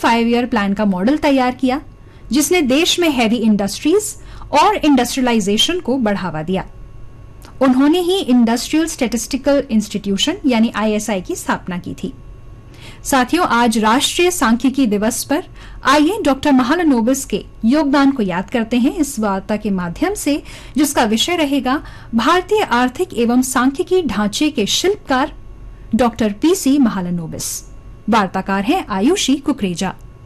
5 year plan का model तैयार किया, जिसने देश में हैवी इंडस्ट्रीज और इंडस्ट्रियलाइजेशन को बढ़ावा दिया। उन्होंने ही इंडस्ट्रियल स्टैटिस्टिकल इंस्टीट्यूशन यानी ISI की स्थापना की थी। साथियों, आज राष्ट्रीय सांख्यिकी दिवस पर आइए डॉक्टर महालनोबिस के योगदान को याद करते हैं इस वार्ता के माध्यम से, जिसका विषय रहेगा भारतीय आर्थिक एवं सांख्यिकी ढांचे के शिल्पकार डॉक्टर PC महालनोबिस। वार्ताकार हैं आयुषी कुकरेजा।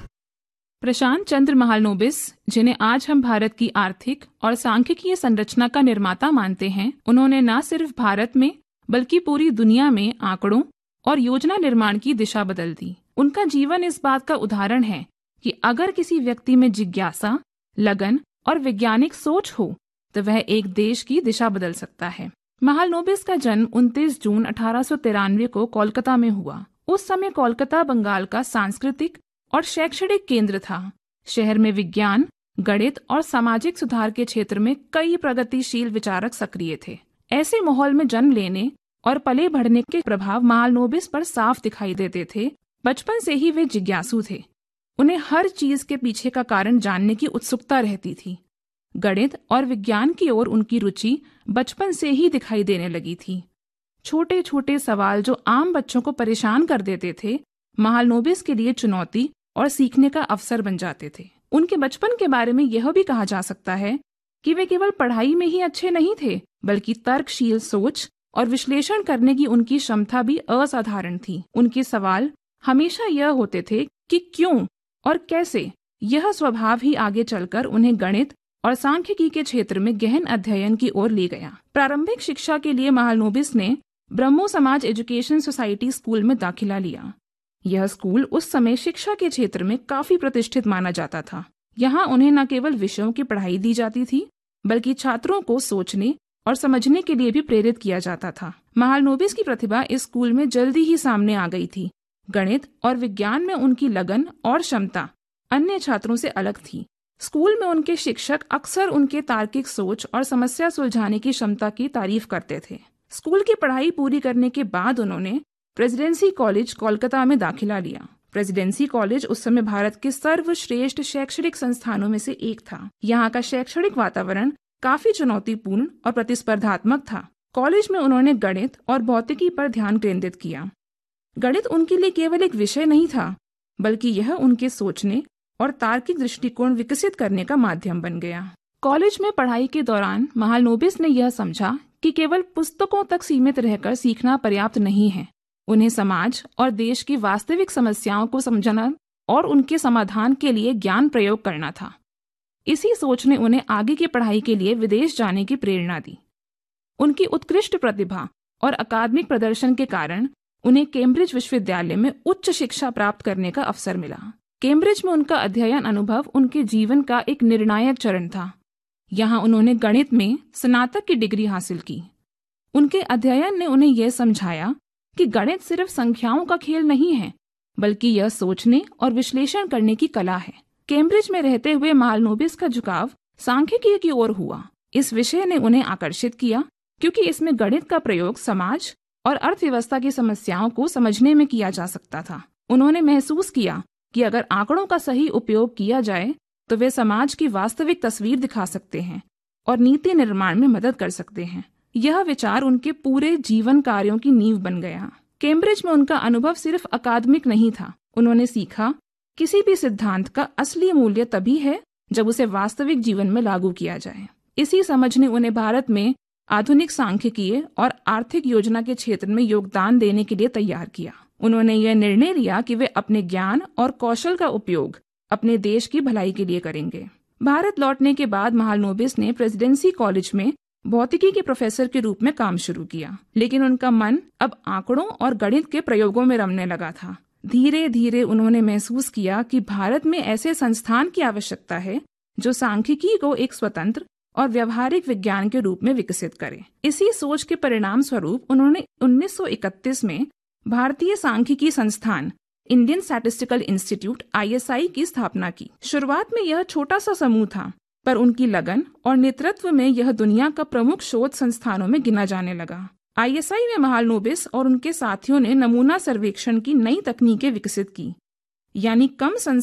प्रशांत चंद्र महालनोबिस, जिन्हें आज हम भारत की आर्थिक और सांख्यिकीय संरचना का निर्माता मानते हैं, उन्होंने न सिर्फ भारत में बल्कि पूरी दुनिया में आंकड़ों और योजना निर्माण की दिशा बदल दी। उनका जीवन इस बात का उदाहरण है कि अगर किसी व्यक्ति में जिज्ञासा, लगन और वैज्ञानिक सोच हो तो वह एक देश की दिशा बदल सकता है। महालनोबिस का जन्म 29 जून 1893 को कोलकाता में हुआ। उस समय कोलकाता बंगाल का सांस्कृतिक और शैक्षणिक केंद्र था। शहर में विज्ञान, गणित और सामाजिक सुधार के क्षेत्र में कई प्रगतिशील विचारक सक्रिय थे। ऐसे माहौल में जन्म लेने और पले बढ़ने के प्रभाव महालनोबिस पर साफ दिखाई देते थे। बचपन से ही वे जिज्ञासु थे। उन्हें हर चीज के पीछे का कारण जानने की उत्सुकता रहती थी। गणित और विज्ञान की ओर उनकी रुचि बचपन से ही दिखाई देने लगी थी। छोटे छोटे सवाल जो आम बच्चों को परेशान कर देते थे, महालनोबिस के लिए चुनौती और सीखने का अवसर बन जाते थे। उनके बचपन के बारे में यह भी कहा जा सकता है कि वे केवल पढ़ाई में ही अच्छे नहीं थे, बल्कि तर्कशील सोच और विश्लेषण करने की उनकी क्षमता भी असाधारण थी। उनके सवाल हमेशा यह होते थे कि क्यों और कैसे। यह स्वभाव ही आगे चलकर उन्हें गणित और सांख्यिकी के क्षेत्र में गहन अध्ययन की ओर ले गया। प्रारंभिक शिक्षा के लिए महालनोबिस ने ब्रह्मो समाज एजुकेशन सोसाइटी स्कूल में दाखिला लिया। यह स्कूल उस समय शिक्षा के क्षेत्र में काफी प्रतिष्ठित माना जाता था। यहाँ उन्हें न केवल विषयों की पढ़ाई दी जाती थी, बल्कि छात्रों को सोचने और समझने के लिए भी प्रेरित किया जाता था। महालनोबिस की प्रतिभा इस स्कूल में जल्दी ही सामने आ गई थी। गणित और विज्ञान में उनकी लगन और क्षमता अन्य छात्रों से अलग थी। स्कूल में उनके शिक्षक अक्सर उनके तार्किक सोच और समस्या सुलझाने की क्षमता की तारीफ करते थे। स्कूल की पढ़ाई पूरी करने के बाद उन्होंने प्रेसिडेंसी कॉलेज कोलकाता में दाखिला लिया। प्रेसिडेंसी कॉलेज उस समय भारत के सर्वश्रेष्ठ शैक्षणिक संस्थानों में से एक था। यहाँ का शैक्षणिक वातावरण काफी चुनौतीपूर्ण और प्रतिस्पर्धात्मक था। कॉलेज में उन्होंने गणित और भौतिकी पर ध्यान केंद्रित किया। गणित उनके लिए केवल एक विषय नहीं था, बल्कि यह उनके सोचने और तार्किक दृष्टिकोण विकसित करने का माध्यम बन गया। कॉलेज में पढ़ाई के दौरान महालनोबिस ने यह समझा कि केवल पुस्तकों तक सीमित रहकर सीखना पर्याप्त नहीं है। उन्हें समाज और देश की वास्तविक समस्याओं को समझना और उनके समाधान के लिए ज्ञान प्रयोग करना था। इसी सोच ने उन्हें आगे की पढ़ाई के लिए विदेश जाने की प्रेरणा दी। उनकी उत्कृष्ट प्रतिभा और अकादमिक प्रदर्शन के कारण उन्हें कैम्ब्रिज विश्वविद्यालय में उच्च शिक्षा प्राप्त करने का अवसर मिला। कैम्ब्रिज में उनका अध्ययन अनुभव उनके जीवन का एक निर्णायक चरण था। यहाँ उन्होंने गणित में स्नातक की डिग्री हासिल की। उनके अध्ययन ने उन्हें यह समझाया कि गणित सिर्फ संख्याओं का खेल नहीं है, बल्कि यह सोचने और विश्लेषण करने की कला है। कैम्ब्रिज में रहते हुए महालनोबिस का झुकाव सांख्यिकी की ओर हुआ। इस विषय ने उन्हें आकर्षित किया क्योंकि इसमें गणित का प्रयोग समाज और अर्थव्यवस्था की समस्याओं को समझने में किया जा सकता था। उन्होंने महसूस किया कि अगर आंकड़ों का सही उपयोग किया जाए तो वे समाज की वास्तविक तस्वीर दिखा सकते हैं और नीति निर्माण में मदद कर सकते हैं। यह विचार उनके पूरे जीवन कार्यों की नींव बन गया। कैम्ब्रिज में उनका अनुभव सिर्फ अकादमिक नहीं था। उन्होंने सीखा किसी भी सिद्धांत का असली मूल्य तभी है जब उसे वास्तविक जीवन में लागू किया जाए। इसी समझ ने उन्हें भारत में आधुनिक सांख्यिकीय और आर्थिक योजना के क्षेत्र में योगदान देने के लिए तैयार किया। उन्होंने यह निर्णय लिया कि वे अपने ज्ञान और कौशल का उपयोग अपने देश की भलाई के लिए करेंगे। भारत लौटने के बाद महालनोबिस ने प्रेसिडेंसी कॉलेज में भौतिकी के प्रोफेसर के रूप में काम शुरू किया, लेकिन उनका मन अब आंकड़ों और गणित के प्रयोगों में रमने लगा था। धीरे धीरे उन्होंने महसूस किया कि भारत में ऐसे संस्थान की आवश्यकता है जो सांख्यिकी को एक स्वतंत्र और व्यवहारिक विज्ञान के रूप में विकसित करे। इसी सोच के परिणाम स्वरूप उन्होंने 1931 में भारतीय सांख्यिकी संस्थान इंडियन स्टैटिस्टिकल इंस्टीट्यूट ISI की स्थापना की। शुरुआत में यह छोटा सा समूह था, पर उनकी लगन और नेतृत्व में यह दुनिया का प्रमुख शोध संस्थानों में गिना जाने लगा। ISI में महालनोबिस और उनके साथियों ने नमूना सर्वेक्षण की नई तकनीकें विकसित की, यानी कम